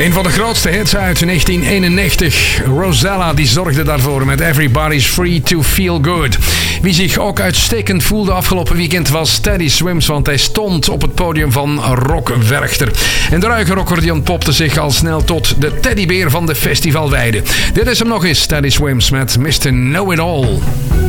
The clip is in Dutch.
Een van de grootste hits uit 1991. Rosella die zorgde daarvoor met Everybody's Free to Feel Good. Wie zich ook uitstekend voelde afgelopen weekend was Teddy Swims, want hij stond op het podium van Rock Werchter. En de ruige rocker ontpopte zich al snel tot de teddybeer van de festivalweide. Dit is hem nog eens, Teddy Swims met Mr. Know-It-All.